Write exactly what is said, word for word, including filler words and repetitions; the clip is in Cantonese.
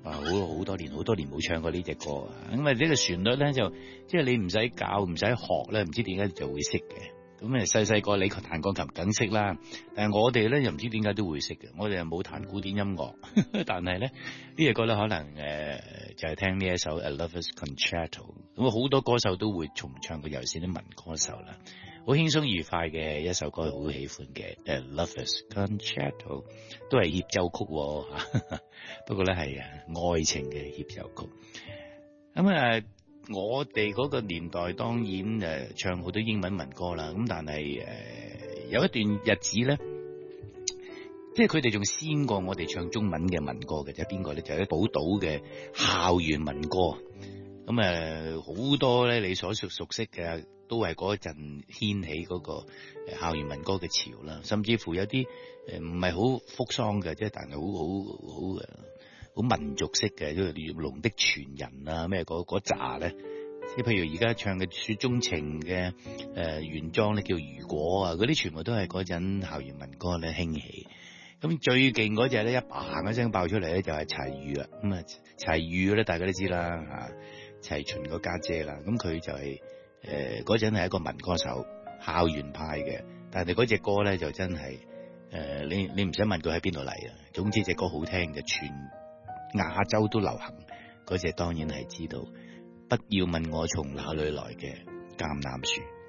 啊，好好多年好多年冇唱過呢隻歌啊，因為呢個旋律咧就即係你唔使教唔使學咧，唔知點解就會識嘅。咁誒細細個你彈鋼琴梗識啦，但係我哋咧又唔知點解都會識嘅。我哋又冇彈古典音樂，但係咧呢隻歌咧可能誒、呃、就係、是、聽呢一首《A Lover's Concerto》，咁好多歌手都會重唱過，尤其是啲民歌手啦，好輕鬆愉快嘅一首歌，好喜歡嘅《A Lover's Concerto》都係協奏曲喎，不過咧係愛情嘅協奏曲。咁啊〜我哋嗰個年代當然誒唱好多英文民歌啦，咁但係誒、呃、有一段日子咧，即係佢哋仲先過我哋唱中文嘅民歌嘅，即係邊個咧？就係寶島嘅校園民歌。咁誒好多咧，你所熟熟悉嘅都係嗰陣掀起嗰個校園民歌嘅潮啦，甚至乎有啲誒唔係好復喪嘅，即係但係好好好誒。好民族式嘅，即係《龍的傳人》啊，咩嗰嗰扎咧，即係譬如而家唱嘅《雪中情》嘅誒原裝咧叫《如果》啊，嗰啲全部都係嗰陣校園民歌咧興起。咁最勁嗰隻咧一嘭一聲爆出嚟咧就係齊豫啦。咁啊齊豫咧大家都知啦嚇，齊秦個家姐啦。咁佢就係誒嗰陣係一個民歌手，校園派嘅。但係嗰隻歌咧就真係誒、呃、你你唔使問佢喺邊度嚟啊。總之隻歌好聽嘅，全亞洲都流行，嗰隻當然係知道。不要問我從哪裏來嘅橄欖樹。